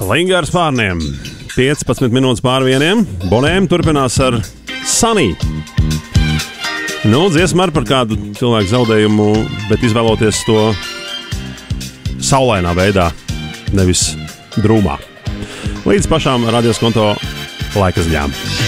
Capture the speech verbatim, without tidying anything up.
Linga ar spārniem. piecpadsmit minūtes pār vieniem. Bonēm turpinās ar Sunny. Nu, dziesma ar par kādu cilvēku zaudējumu, bet izvēloties to saulainā veidā, nevis drūmā. Līdz pašām radioskonto laikasģām.